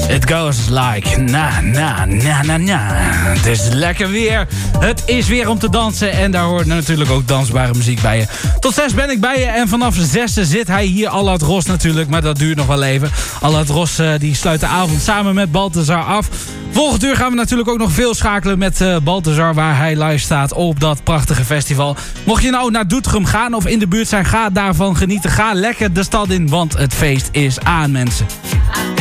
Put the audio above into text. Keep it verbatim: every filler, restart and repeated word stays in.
It goes like na na na na na. Het is lekker weer. Het is weer om te dansen. En daar hoort natuurlijk ook dansbare muziek bij je. Tot zes ben ik bij je. En vanaf zes zit hij hier. Allard Ros natuurlijk. Maar dat duurt nog wel even. Allard Ros uh, die sluit de avond samen met Balthazar af. Volgend uur gaan we natuurlijk ook nog veel schakelen met uh, Balthazar. Waar hij live staat op dat prachtige festival. Mocht je nou naar Doetinchem gaan of in de buurt zijn. Ga daarvan genieten. Ga lekker de stad in. Want het feest is aan, mensen.